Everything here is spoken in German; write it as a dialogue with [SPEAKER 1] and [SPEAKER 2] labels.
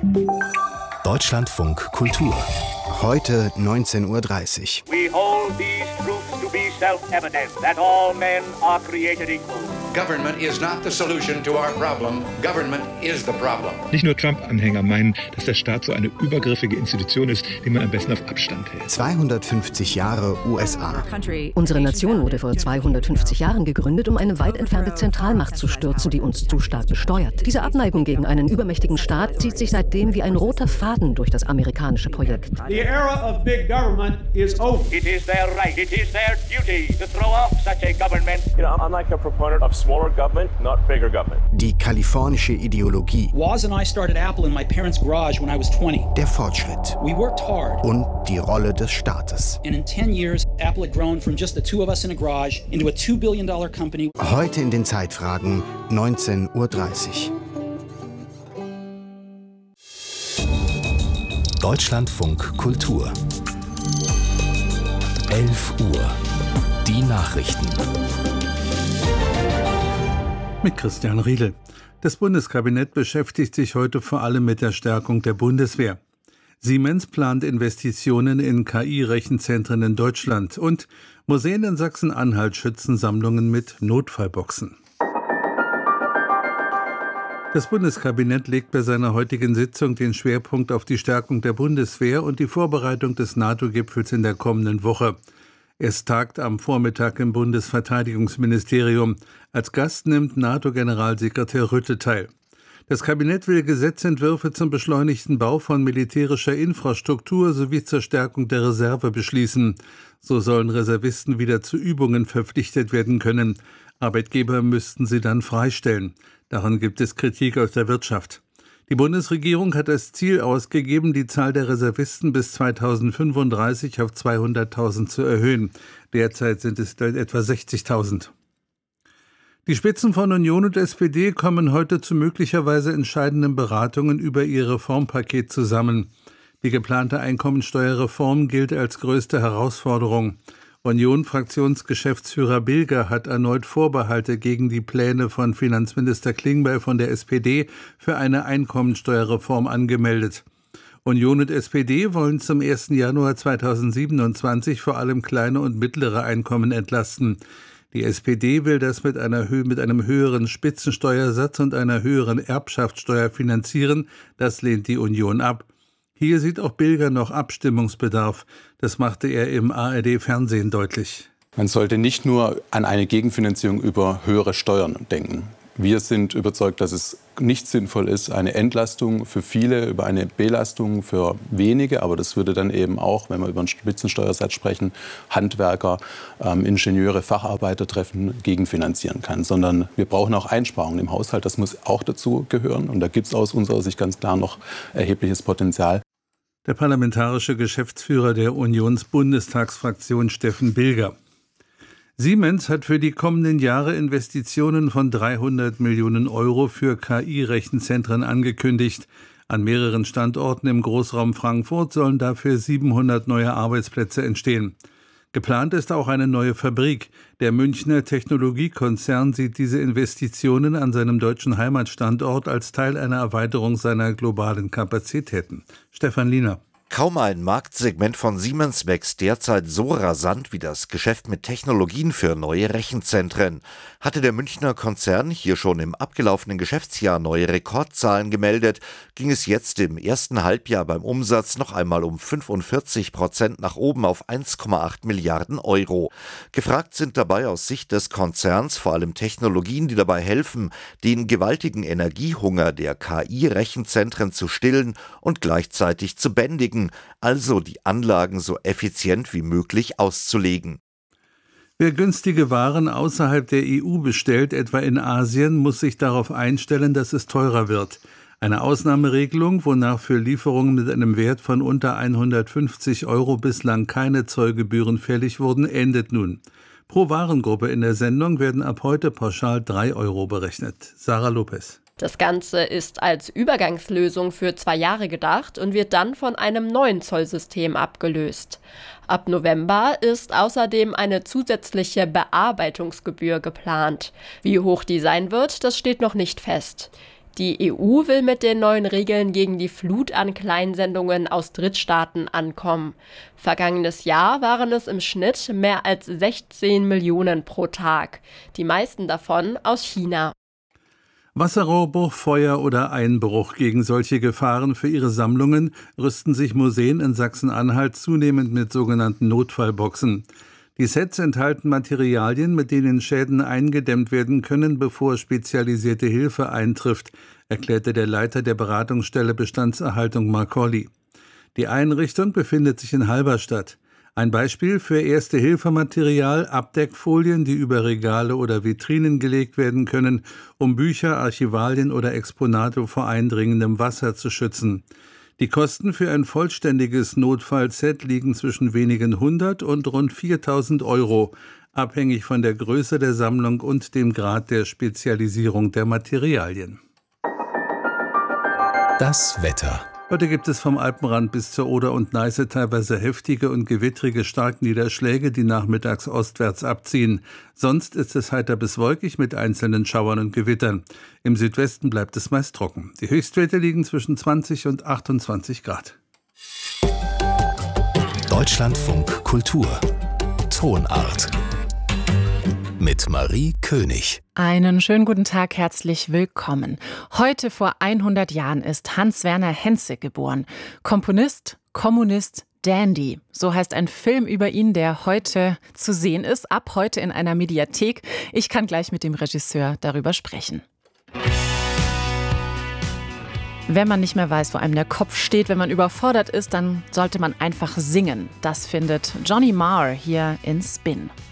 [SPEAKER 1] Deutschlandfunk Kultur. Heute 19:30 Uhr.
[SPEAKER 2] We hold these truths to be self-evident, that all men are created equal.
[SPEAKER 3] Government is not the solution to our problem. Government is the problem.
[SPEAKER 4] Nicht nur Trump-Anhänger meinen, dass der Staat so eine übergriffige Institution ist, die man am besten auf Abstand hält.
[SPEAKER 1] 250 Jahre USA.
[SPEAKER 5] Unsere Nation wurde vor 250 Jahren gegründet, um eine weit entfernte Zentralmacht zu stürzen, die uns zu stark besteuert. Diese Abneigung gegen einen übermächtigen Staat zieht sich seitdem wie ein roter Faden durch das amerikanische Projekt.
[SPEAKER 2] The era of big government is over. It is their right, it is their duty to throw off such a government.
[SPEAKER 6] You know, I'm like a proponent of smaller government, not bigger government.
[SPEAKER 1] Die kalifornische Ideologie.
[SPEAKER 7] Woz and I started Apple in my parents' garage when I was 20.
[SPEAKER 1] Der Fortschritt.
[SPEAKER 7] We worked hard.
[SPEAKER 1] Und die Rolle des Staates.
[SPEAKER 7] And in 10 years, Apple had grown from just the two of us in a garage into a $2 billion company.
[SPEAKER 1] Heute in den Zeitfragen 19:30 Uhr. Deutschlandfunk Kultur. 11 Uhr. Die Nachrichten.
[SPEAKER 8] Mit Christian Riedel. Das Bundeskabinett beschäftigt sich heute vor allem mit der Stärkung der Bundeswehr. Siemens plant Investitionen in KI-Rechenzentren in Deutschland und Museen in Sachsen-Anhalt schützen Sammlungen mit Notfallboxen. Das Bundeskabinett legt bei seiner heutigen Sitzung den Schwerpunkt auf die Stärkung der Bundeswehr und die Vorbereitung des NATO-Gipfels in der kommenden Woche. Es tagt am Vormittag im Bundesverteidigungsministerium. Als Gast nimmt NATO-Generalsekretär Rutte teil. Das Kabinett will Gesetzentwürfe zum beschleunigten Bau von militärischer Infrastruktur sowie zur Stärkung der Reserve beschließen. So sollen Reservisten wieder zu Übungen verpflichtet werden können. Arbeitgeber müssten sie dann freistellen. Daran gibt es Kritik aus der Wirtschaft. Die Bundesregierung hat als Ziel ausgegeben, die Zahl der Reservisten bis 2035 auf 200.000 zu erhöhen. Derzeit sind es etwa 60.000. Die Spitzen von Union und SPD kommen heute zu möglicherweise entscheidenden Beratungen über ihr Reformpaket zusammen. Die geplante Einkommensteuerreform gilt als größte Herausforderung. Union-Fraktionsgeschäftsführer Bilger hat erneut Vorbehalte gegen die Pläne von Finanzminister Klingbeil von der SPD für eine Einkommensteuerreform angemeldet. Union und SPD wollen zum 1. Januar 2027 vor allem kleine und mittlere Einkommen entlasten. Die SPD will das mit einem höheren Spitzensteuersatz und einer höheren Erbschaftssteuer finanzieren. Das lehnt die Union ab. Hier sieht auch Bilger noch Abstimmungsbedarf. Das machte er im ARD-Fernsehen deutlich.
[SPEAKER 9] Man sollte nicht nur an eine Gegenfinanzierung über höhere Steuern denken. Wir sind überzeugt, dass es nicht sinnvoll ist, eine Entlastung für viele über eine Belastung für wenige. Aber das würde dann eben auch, wenn wir über einen Spitzensteuersatz sprechen, Handwerker, Ingenieure, Facharbeiter treffen, gegenfinanzieren kann. Sondern wir brauchen auch Einsparungen im Haushalt. Das muss auch dazu gehören. Und da gibt es aus unserer Sicht ganz klar noch erhebliches Potenzial.
[SPEAKER 8] Der parlamentarische Geschäftsführer der Unionsbundestagsfraktion Steffen Bilger. Siemens hat für die kommenden Jahre Investitionen von 300 Millionen Euro für KI-Rechenzentren angekündigt. An mehreren Standorten im Großraum Frankfurt sollen dafür 700 neue Arbeitsplätze entstehen. Geplant ist auch eine neue Fabrik. Der Münchner Technologiekonzern sieht diese Investitionen an seinem deutschen Heimatstandort als Teil einer Erweiterung seiner globalen Kapazitäten. Stefan Liener.
[SPEAKER 10] Kaum ein Marktsegment von Siemens wächst derzeit so rasant wie das Geschäft mit Technologien für neue Rechenzentren. Hatte der Münchner Konzern hier schon im abgelaufenen Geschäftsjahr neue Rekordzahlen gemeldet, ging es jetzt im ersten Halbjahr beim Umsatz noch einmal um 45% nach oben auf 1,8 Milliarden Euro. Gefragt sind dabei aus Sicht des Konzerns vor allem Technologien, die dabei helfen, den gewaltigen Energiehunger der KI-Rechenzentren zu stillen und gleichzeitig zu bändigen. Also die Anlagen so effizient wie möglich auszulegen.
[SPEAKER 8] Wer günstige Waren außerhalb der EU bestellt, etwa in Asien, muss sich darauf einstellen, dass es teurer wird. Eine Ausnahmeregelung, wonach für Lieferungen mit einem Wert von unter 150 Euro bislang keine Zollgebühren fällig wurden, endet nun. Pro Warengruppe in der Sendung werden ab heute pauschal 3 Euro berechnet. Sarah Lopez.
[SPEAKER 11] Das Ganze ist als Übergangslösung für 2 Jahre gedacht und wird dann von einem neuen Zollsystem abgelöst. Ab November ist außerdem eine zusätzliche Bearbeitungsgebühr geplant. Wie hoch die sein wird, das steht noch nicht fest. Die EU will mit den neuen Regeln gegen die Flut an Kleinsendungen aus Drittstaaten ankommen. Vergangenes Jahr waren es im Schnitt mehr als 16 Millionen pro Tag, die meisten davon aus China.
[SPEAKER 8] Wasserrohrbruch, Feuer oder Einbruch. Gegen solche Gefahren für ihre Sammlungen rüsten sich Museen in Sachsen-Anhalt zunehmend mit sogenannten Notfallboxen. Die Sets enthalten Materialien, mit denen Schäden eingedämmt werden können, bevor spezialisierte Hilfe eintrifft, erklärte der Leiter der Beratungsstelle Bestandserhaltung Mark Colley. Die Einrichtung befindet sich in Halberstadt. Ein Beispiel für Erste-Hilfe-Material: Abdeckfolien, die über Regale oder Vitrinen gelegt werden können, um Bücher, Archivalien oder Exponate vor eindringendem Wasser zu schützen. Die Kosten für ein vollständiges Notfallset liegen zwischen wenigen 100 und rund 4.000 €, abhängig von der Größe der Sammlung und dem Grad der Spezialisierung der Materialien.
[SPEAKER 12] Das Wetter.
[SPEAKER 8] Heute gibt es vom Alpenrand bis zur Oder und Neiße teilweise heftige und gewittrige Starkniederschläge, die nachmittags ostwärts abziehen. Sonst ist es heiter bis wolkig mit einzelnen Schauern und Gewittern. Im Südwesten bleibt es meist trocken. Die Höchstwerte liegen zwischen 20 und 28 Grad.
[SPEAKER 12] Deutschlandfunk Kultur. Tonart. Mit Marie König.
[SPEAKER 13] Einen schönen guten Tag, herzlich willkommen. Heute vor 100 Jahren ist Hans-Werner Henze geboren. Komponist, Kommunist, Dandy. So heißt ein Film über ihn, der heute zu sehen ist, ab heute in einer Mediathek. Ich kann gleich mit dem Regisseur darüber sprechen. Wenn man nicht mehr weiß, wo einem der Kopf steht, wenn man überfordert ist, dann sollte man einfach singen. Das findet Johnny Marr hier in Spin.